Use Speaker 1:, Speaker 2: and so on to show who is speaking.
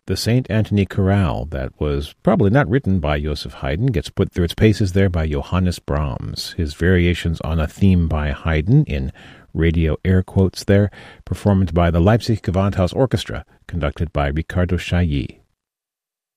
Speaker 1: The St. Anthony Chorale, that was probably not written by Joseph Haydn, gets put through its paces there by Johannes Brahms. His variations on a theme by Haydn, in radio air quotes there, performed by the Leipzig Gewandhaus Orchestra, conducted by Riccardo Chailly.